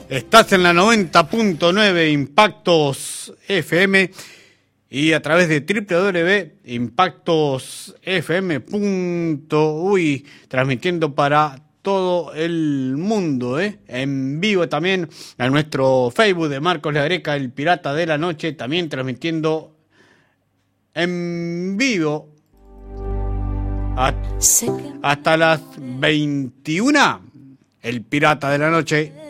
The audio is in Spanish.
Estás en la 90.9 Impactos FM y a través de www.impactosfm.uy, transmitiendo para todo el mundo, en vivo también a nuestro Facebook de Marcos Lagreca, el Pirata de la Noche, también transmitiendo en vivo hasta las 21, el Pirata de la Noche.